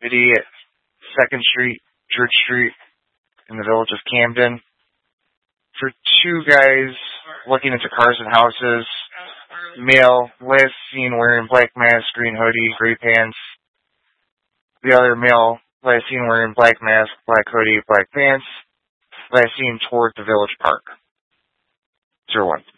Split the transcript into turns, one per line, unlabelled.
activity at 2nd Street, Church Street, in the village of Camden. For 2 guys looking into cars and houses. Male, last seen wearing black mask, green hoodie, gray pants. The other male, last seen wearing black mask, black hoodie, black pants. Last seen toward the village park. 01.